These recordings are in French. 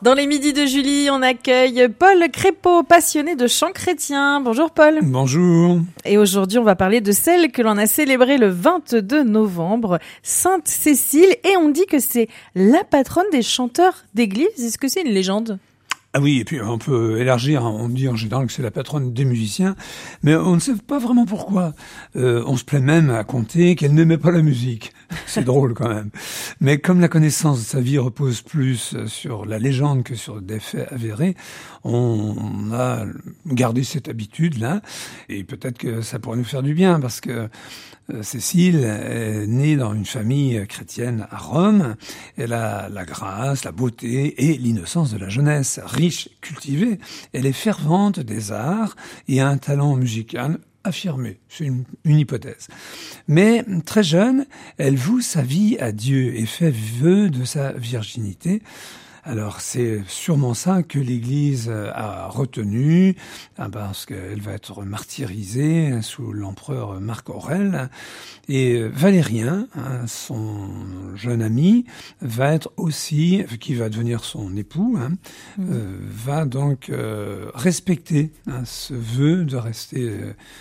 Dans les midis de Julie, on accueille Paul Crépeau, passionné de chant chrétien. Bonjour Paul. Bonjour. Et aujourd'hui, on va parler de celle que l'on a célébrée le 22 novembre, Sainte Cécile. Et on dit que c'est la patronne des chanteurs d'église. Est-ce que c'est une légende ? Ah oui, et puis on peut élargir, on dit en général que c'est la patronne des musiciens, mais on ne sait pas vraiment pourquoi. On se plaît même à compter qu'elle n'aimait pas la musique. C'est drôle quand même. Mais comme la connaissance de sa vie repose plus sur la légende que sur des faits avérés, on a gardé cette habitude-là, et peut-être que ça pourrait nous faire du bien, parce que Cécile est née dans une famille chrétienne à Rome. Elle a la grâce, la beauté et l'innocence de la jeunesse. Riche, cultivée, elle est fervente des arts et a un talent musical affirmé. C'est une hypothèse. Mais très jeune, elle voue sa vie à Dieu et fait vœu de sa virginité. Alors c'est sûrement ça que l'Église a retenu, parce qu'elle va être martyrisée sous l'empereur Marc Aurèle. Et Valérien, son jeune ami, va être aussi, qui va devenir son époux, va donc respecter ce vœu de rester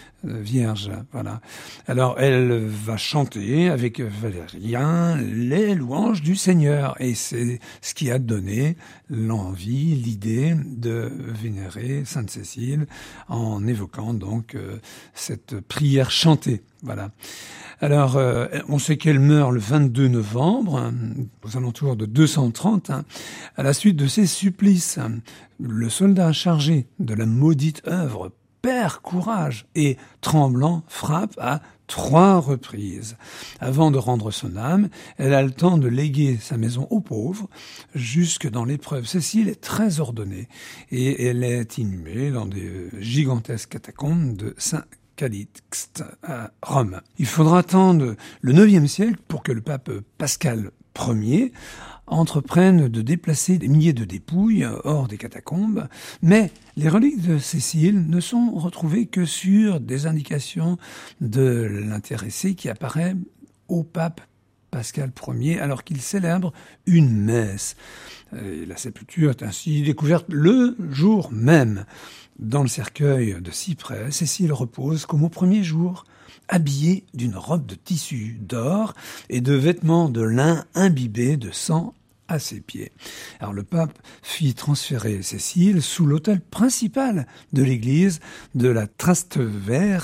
vierge, voilà. Alors, elle va chanter avec Valérien les louanges du Seigneur, et c'est ce qui a donné l'envie, l'idée de vénérer Sainte Cécile en évoquant donc cette prière chantée, voilà. Alors, on sait qu'elle meurt le 22 novembre, aux alentours de 230, à la suite de ses supplices. Le soldat chargé de la maudite œuvre perd courage et, tremblant, frappe à 3 reprises. Avant de rendre son âme, elle a le temps de léguer sa maison aux pauvres, jusque dans l'épreuve. Cécile est très ordonnée et elle est inhumée dans des gigantesques catacombes de Saint-Calixte à Rome. Il faudra attendre le IXe siècle pour que le pape Pascal Ier entreprennent de déplacer des milliers de dépouilles hors des catacombes, mais les reliques de Cécile ne sont retrouvées que sur des indications de l'intéressé qui apparaît au pape Pascal Ier alors qu'il célèbre une messe. Et la sépulture est ainsi découverte le jour même. Dans le cercueil de cyprès, Cécile repose comme au premier jour, habillée d'une robe de tissu d'or et de vêtements de lin imbibés de sang à ses pieds. Alors le pape fit transférer Cécile sous l'autel principal de l'église de la Trastevere,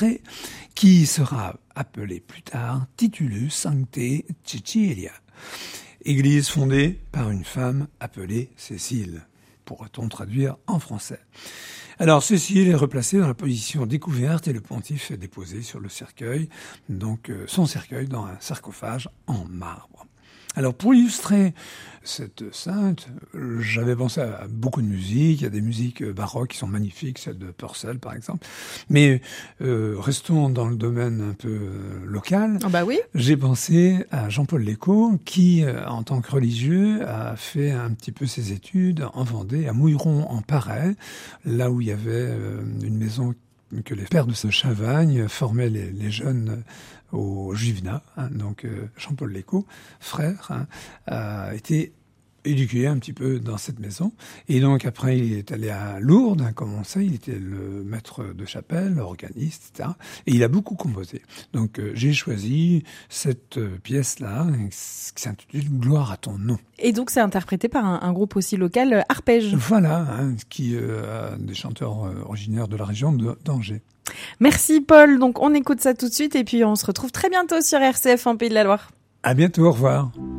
qui sera appelée plus tard Titulus Sanctae Cecilia, église fondée par une femme appelée Cécile, pourrait-on traduire en français. Alors Cécile est replacée dans la position découverte et le pontife est déposé sur le cercueil, donc son cercueil dans un sarcophage en marbre. Alors pour illustrer cette sainte, j'avais pensé à beaucoup de musique. Il y a des musiques baroques qui sont magnifiques, celle de Purcell par exemple. Mais restons dans le domaine un peu local. Ah bah oui. J'ai pensé à Jean-Paul Lécaud qui, en tant que religieux, a fait un petit peu ses études en Vendée, à Mouilleron en Paray, là où il y avait une maison que les pères de ce Chavagne formaient les jeunes au Juvenat. Donc Jean-Paul Lécaud, frère, a été éduqué un petit peu dans cette maison. Et donc après, il est allé à Lourdes, comme on sait, il était le maître de chapelle, organiste, etc. Et il a beaucoup composé. Donc j'ai choisi cette pièce-là, qui s'intitule « Gloire à ton nom ». Et donc c'est interprété par un groupe aussi local, Arpège. Voilà, qui a des chanteurs originaires de la région d'Angers. Merci Paul, donc on écoute ça tout de suite et puis on se retrouve très bientôt sur RCF en Pays de la Loire. À bientôt, au revoir.